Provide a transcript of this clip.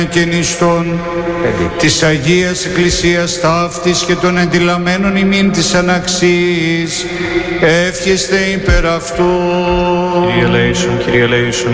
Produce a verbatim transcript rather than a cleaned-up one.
και νηστών της Αγίας Εκκλησίας ταύτης και των εντυλαμμένων ημίν της αναξής εύχεστε υπερ αυτού. Kyrie eleison, Kyrie eleison,